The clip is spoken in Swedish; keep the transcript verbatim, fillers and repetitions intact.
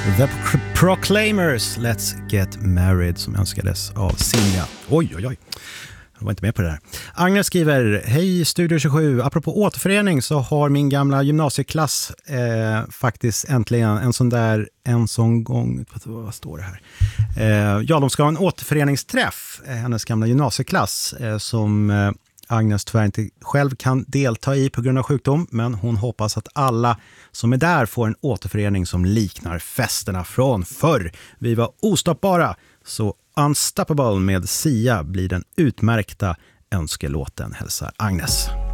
The Proclaimers, Let's Get Married, som önskades av Silja. Oj, oj, oj. Jag var inte med på det där. Agnes skriver, hej Studio tjugosju. Apropå återförening så har min gamla gymnasieklass eh, faktiskt äntligen en sån där, en sån gång, vad står det här? Eh, ja, de ska ha en återföreningsträff, eh, hennes gamla gymnasieklass, eh, som eh, Agnes tyvärr inte själv kan delta i på grund av sjukdom, men hon hoppas att alla som är där får en återförening som liknar festerna från förr. Vi var ostoppbara, så Unstoppable med Sia blir den utmärkta önskelåten, hälsar Agnes.